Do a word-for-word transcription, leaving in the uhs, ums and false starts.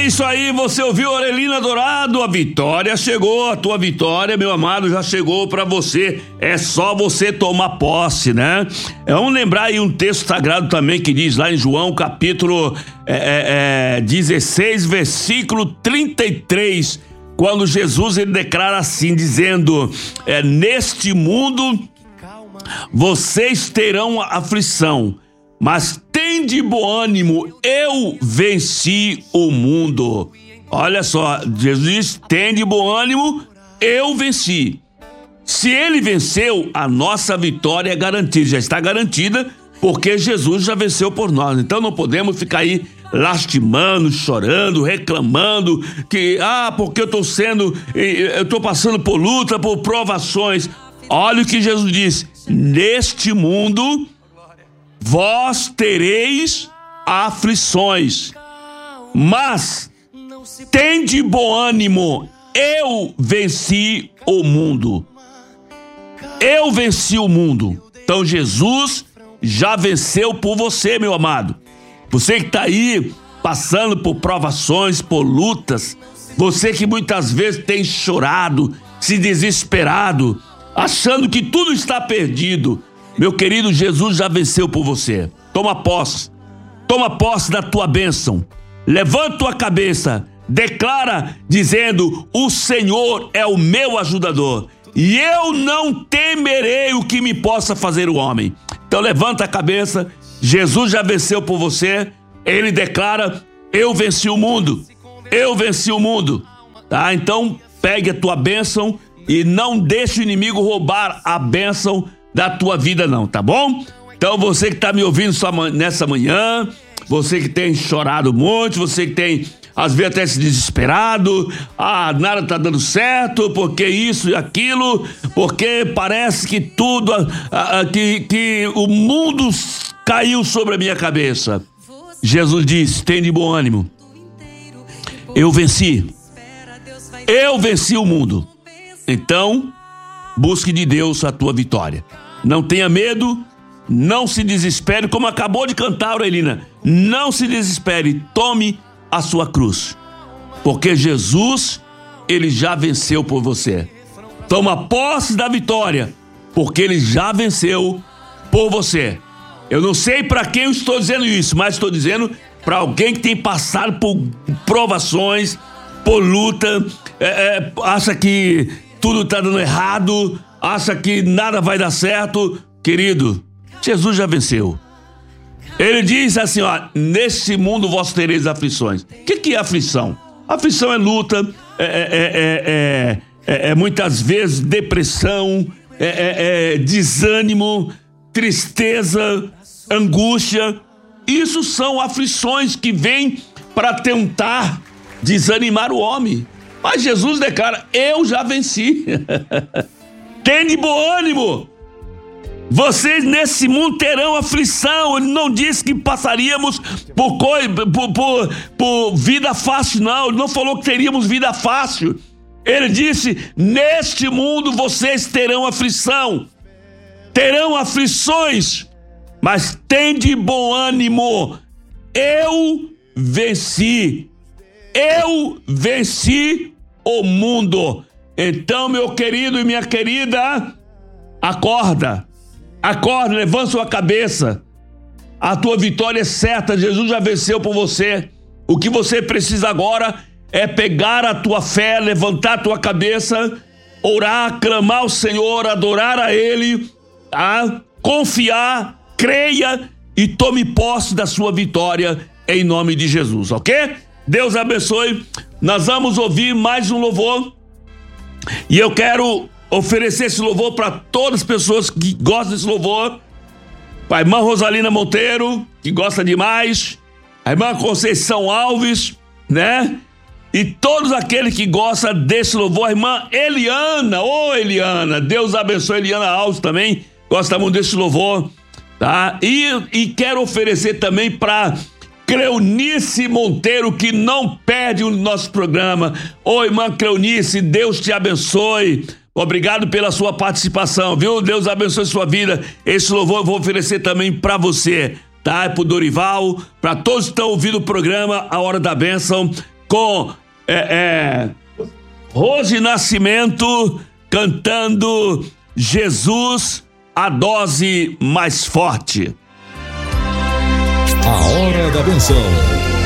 É isso aí, você ouviu Aurelina Dourado, a vitória chegou, a tua vitória, meu amado, já chegou pra você, é só você tomar posse, né? Vamos lembrar aí um texto sagrado também que diz lá em João, capítulo é, é, dezesseis, versículo trinta e três, quando Jesus ele declara assim, dizendo, é, neste mundo vocês terão aflição, mas tende bom ânimo, eu venci o mundo. Olha só, Jesus diz, tende bom ânimo, eu venci. Se ele venceu, a nossa vitória é garantida, já está garantida, porque Jesus já venceu por nós. Então não podemos ficar aí lastimando, chorando, reclamando, que, ah, porque eu estou sendo, eu estou passando por luta, por provações. Olha o que Jesus disse, neste mundo vós tereis aflições, mas tende bom ânimo, eu venci o mundo. Eu venci o mundo. Então Jesus já venceu por você, meu amado. Você que está aí passando por provações, por lutas, você que muitas vezes tem chorado, se desesperado, achando que tudo está perdido. Meu querido, Jesus já venceu por você. Toma posse. Toma posse da tua bênção. Levanta tua cabeça. Declara dizendo, o Senhor é o meu ajudador. E eu não temerei o que me possa fazer o homem. Então levanta a cabeça. Jesus já venceu por você. Ele declara, eu venci o mundo. Eu venci o mundo. Tá? Então pegue a tua bênção e não deixe o inimigo roubar a bênção da tua vida não, tá bom? Então você que tá me ouvindo nessa manhã, você que tem chorado muito, você que tem às vezes até se desesperado, ah, nada tá dando certo, porque isso e aquilo, porque parece que tudo, ah, que, que o mundo caiu sobre a minha cabeça. Jesus disse, tem de bom ânimo, eu venci, eu venci o mundo. Então, busque de Deus a tua vitória. Não tenha medo, não se desespere, como acabou de cantar, Aurelina. Não se desespere, tome a sua cruz. Porque Jesus, ele já venceu por você. Toma posse da vitória, porque ele já venceu por você. Eu não sei para quem eu estou dizendo isso, mas estou dizendo para alguém que tem passado por provações, por luta, é, é, acha que tudo está dando errado, acha que nada vai dar certo. Querido, Jesus já venceu. Ele diz assim, ó, neste mundo vós tereis aflições. O que, que é aflição? Aflição é luta, é, é, é, é, é muitas vezes depressão, é, é, é desânimo, tristeza, angústia. Isso são aflições que vêm para tentar desanimar o homem. Mas Jesus declara, eu já venci. Tende bom ânimo. Vocês nesse mundo terão aflição. Ele não disse que passaríamos por, coi- por, por, por vida fácil, não. Ele não falou que teríamos vida fácil. Ele disse, neste mundo vocês terão aflição. Terão aflições. Mas tende bom ânimo. Eu venci. Eu venci o mundo. Então, meu querido e minha querida, acorda, acorda, levanta sua cabeça. A tua vitória é certa, Jesus já venceu por você. O que você precisa agora é pegar a tua fé, levantar a tua cabeça, orar, clamar ao Senhor, adorar a Ele, tá? Confiar, creia e tome posse da sua vitória em nome de Jesus, ok? Deus abençoe. Nós vamos ouvir mais um louvor e eu quero oferecer esse louvor para todas as pessoas que gostam desse louvor. A irmã Rosalina Monteiro, que gosta demais, a irmã Conceição Alves, né? E todos aqueles que gostam desse louvor, a irmã Eliana, ô oh, Eliana, Deus abençoe. Eliana Alves também gosta muito desse louvor, tá? E, e quero oferecer também para Cleonice Monteiro, que não perde o nosso programa. Ô irmã Cleonice, Deus te abençoe. Obrigado pela sua participação, viu? Deus abençoe sua vida. Esse louvor eu vou oferecer também para você, tá? É pro Dorival, para todos que estão ouvindo o programa A Hora da Bênção. com é, é, Rose Nascimento cantando Jesus, a dose mais forte. A hora da benção.